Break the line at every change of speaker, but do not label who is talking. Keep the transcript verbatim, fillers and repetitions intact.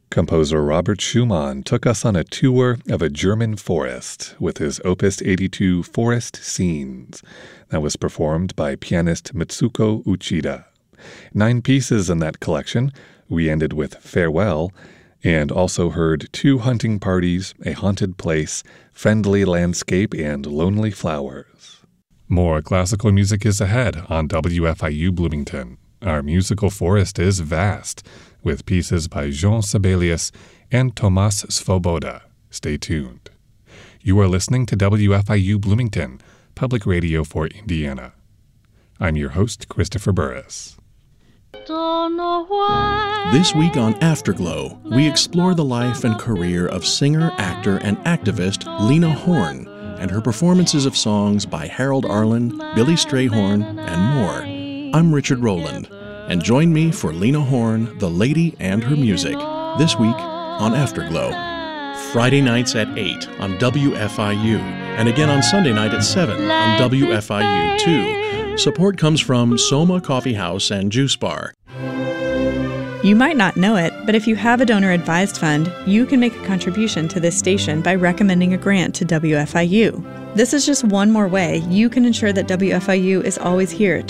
Composer Robert Schumann took us on a tour of a German forest with his Opus eighty-two Forest Scenes that was performed by pianist Mitsuko Uchida. Nine pieces in that collection. We ended with Farewell and also heard Two Hunting Parties, A Haunted Place, Friendly Landscape, and Lonely Flowers. More classical music is ahead on W F I U Bloomington. Our musical forest is vast, with pieces by Jean Sibelius and Tomas Svoboda. Stay tuned. You are listening to W F I U Bloomington, public radio for Indiana. I'm your host, Christopher Burris.
This week on Afterglow, we explore the life and career of singer, actor, and activist Lena Horne and her performances of songs by Harold Arlen, Billy Strayhorn, and more. I'm Richard Rowland, and join me for Lena Horne, the Lady and Her Music, this week on Afterglow. Friday nights at eight on W F I U, and again on Sunday night at seven on W F I U two. Support comes from Soma Coffee House and Juice Bar.
You might not know it, but if you have a donor-advised fund, you can make a contribution to this station by recommending a grant to W F I U. This is just one more way you can ensure that W F I U is always here